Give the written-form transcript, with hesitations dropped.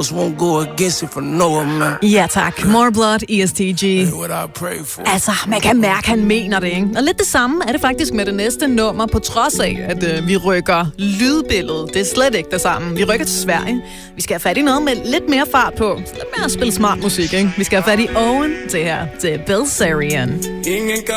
just won't go against it for no man. Ja tak, More Blood, ESTG. Altså, man kan mærke, at han mener det, ikke? Og lidt det samme er det faktisk med det næste nummer, på trods af, at vi rykker lydbilledet. Det er slet ikke det samme. Vi rykker til Sverige. Vi skal have fat i noget med lidt mere fart på. Lidt mere at spille smart musik, ikke? Vi skal have fat i Owen til her, til Bilzerian.